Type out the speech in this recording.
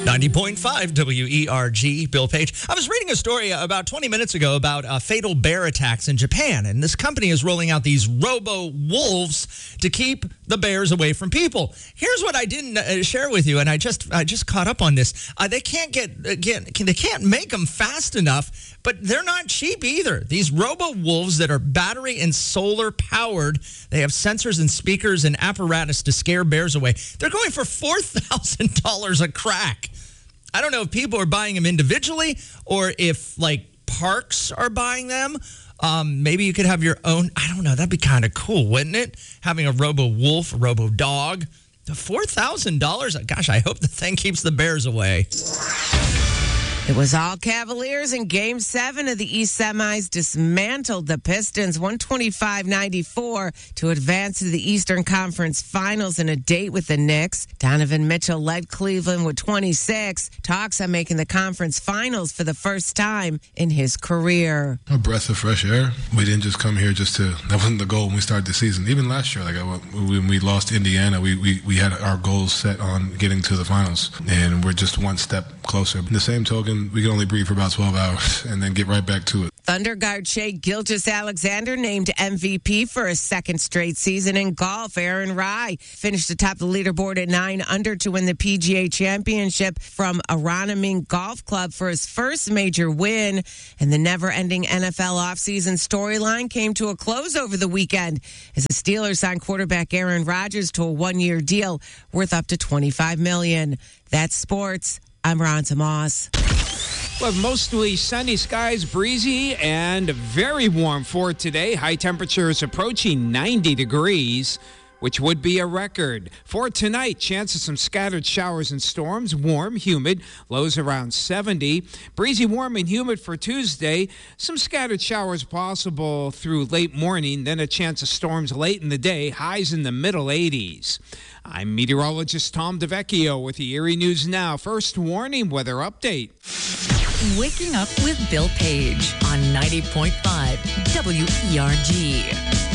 90.5 WERG, Bill Page. I was reading a story about 20 minutes ago about fatal bear attacks in Japan, and this company is rolling out these robo-wolves to keep the bears away from people. Here's what I didn't share with you, and I just caught up on this. They can't make them fast enough, but they're not cheap either. These robo-wolves that are battery and solar powered, they have sensors and speakers and apparatus to scare bears away. They're going for $4,000 a crack. I don't know if people are buying them individually or if, like, parks are buying them. Maybe you could have your own. I don't know. That'd be kind of cool, wouldn't it? Having a robo-wolf, a robo-dog. The $4,000? Gosh, I hope the thing keeps the bears away. It was all Cavaliers in Game 7 of the East Semis dismantled the Pistons 125-94 to advance to the Eastern Conference Finals in a date with the Knicks. Donovan Mitchell led Cleveland with 26. Talks on making the conference finals for the first time in his career. A breath of fresh air. We didn't just come here that wasn't the goal when we started the season. Even last year, when we lost Indiana, we had our goals set on getting to the finals, and we're just one step closer. In the same token, we can only breathe for about 12 hours and then get right back to it. Thunder guard Shai Gilgeous-Alexander named MVP for a second straight season in golf. Aaron Rai finished atop the leaderboard at 9 under to win the PGA Championship from Aroniming Golf Club for his first major win. And the never-ending NFL offseason storyline came to a close over the weekend as the Steelers signed quarterback Aaron Rodgers to a one-year deal worth up to $25 million. That's sports. I'm Ron Tomas. Well, mostly sunny skies, breezy, and very warm for today. High temperatures approaching 90 degrees, which would be a record. For tonight, chance of some scattered showers and storms. Warm, humid, lows around 70. Breezy, warm, and humid for Tuesday. Some scattered showers possible through late morning, then a chance of storms late in the day. Highs in the middle 80s. I'm meteorologist Tom DeVecchio with the Erie News Now. First warning weather update. Waking up with Bill Page on 90.5 WERG.